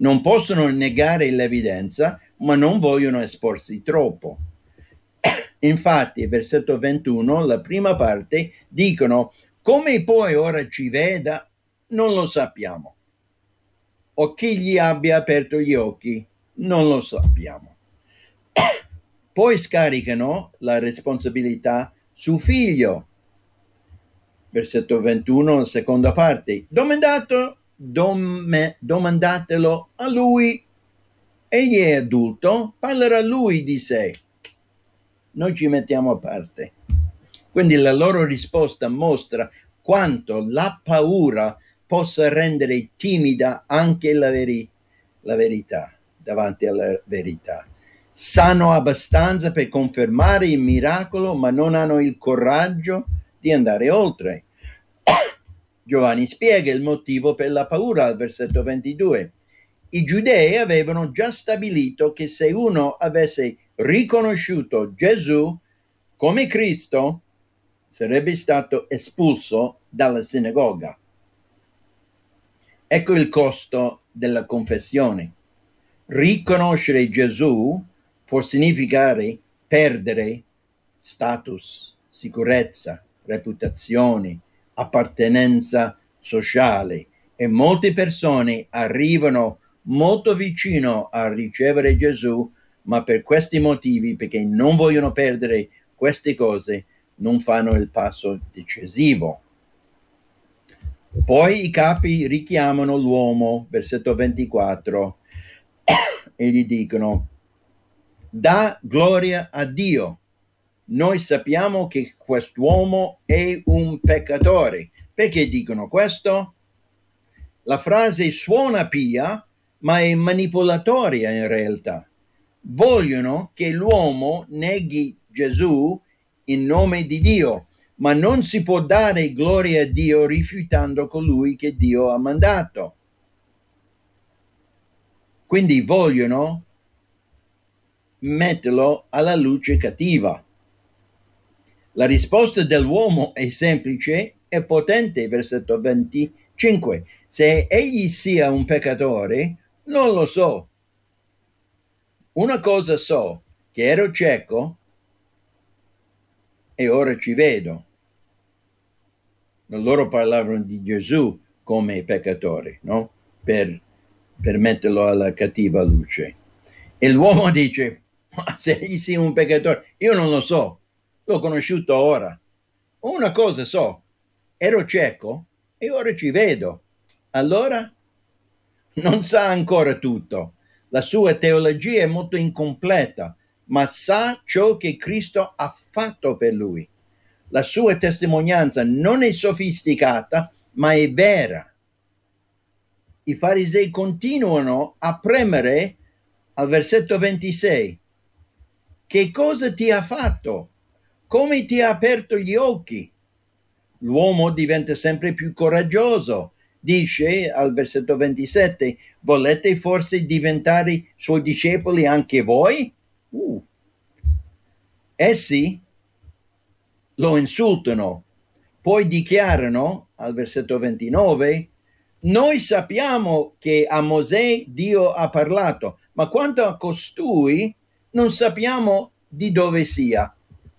Non possono negare l'evidenza, ma non vogliono esporsi troppo. Infatti, versetto 21, la prima parte, dicono: come poi ora ci veda, non lo sappiamo. O chi gli abbia aperto gli occhi, non lo sappiamo. Poi scaricano la responsabilità su figlio. Versetto 21, seconda parte. Domandatelo a lui. Egli è adulto, parlerà lui di sé. Noi ci mettiamo a parte. Quindi la loro risposta mostra quanto la paura possa rendere timida anche la verità, davanti alla verità. Sanno abbastanza per confermare il miracolo, ma non hanno il coraggio di andare oltre. Giovanni spiega il motivo per la paura al versetto 22. I giudei avevano già stabilito che se uno avesse riconosciuto Gesù come Cristo, sarebbe stato espulso dalla sinagoga. Ecco il costo della confessione. Riconoscere Gesù può significare perdere status, sicurezza, reputazione, appartenenza sociale, e molte persone arrivano molto vicino a ricevere Gesù, ma per questi motivi, perché non vogliono perdere queste cose, non fanno il passo decisivo. Poi i capi richiamano l'uomo, versetto 24, e gli dicono: dà gloria a Dio. Noi sappiamo che quest'uomo è un peccatore. Perché dicono questo? La frase suona pia, ma è manipolatoria in realtà. Vogliono che l'uomo neghi Gesù in nome di Dio, ma non si può dare gloria a Dio rifiutando colui che Dio ha mandato. Quindi vogliono metterlo alla luce cattiva. La risposta dell'uomo è semplice e potente, versetto 25. Se egli sia un peccatore, non lo so. Una cosa so, che ero cieco e ora ci vedo. Loro parlavano di Gesù come peccatore, no? Per metterlo alla cattiva luce. E l'uomo dice: ma se egli sia un peccatore, io non lo so, l'ho conosciuto ora. Una cosa so, ero cieco e ora ci vedo. Allora non sa ancora tutto. La sua teologia è molto incompleta, ma sa ciò che Cristo ha fatto per lui. La sua testimonianza non è sofisticata, ma è vera. I farisei continuano a premere al versetto 26. Che cosa ti ha fatto? Come ti ha aperto gli occhi? L'uomo diventa sempre più coraggioso. Dice al versetto 27, volete forse diventare suoi discepoli anche voi? Essi lo insultano, poi dichiarano al versetto 29, noi sappiamo che a Mosè Dio ha parlato, ma quanto a costui non sappiamo di dove sia.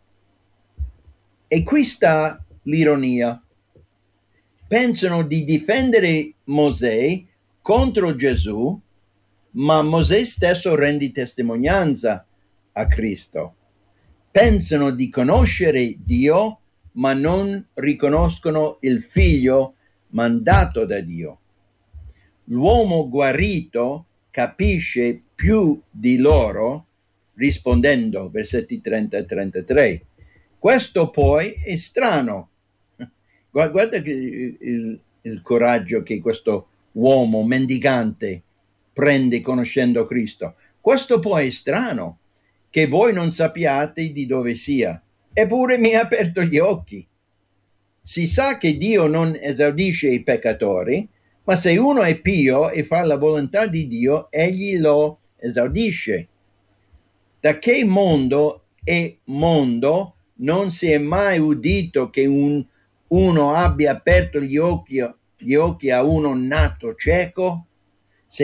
E qui sta l'ironia. Pensano di difendere Mosè contro Gesù, ma Mosè stesso rende testimonianza a Cristo. Pensano di conoscere Dio, ma non riconoscono il figlio mandato da Dio. L'uomo guarito capisce più di loro, rispondendo, versetti 30 e 33. Questo poi è strano. Guarda il coraggio che questo uomo mendicante prende conoscendo Cristo. Questo poi è strano, che voi non sappiate di dove sia, eppure mi ha aperto gli occhi. Si sa che Dio non esaudisce i peccatori, ma se uno è pio e fa la volontà di Dio, egli lo esaudisce. Da che mondo è mondo non si è mai udito che uno abbia aperto gli occhi a uno nato cieco?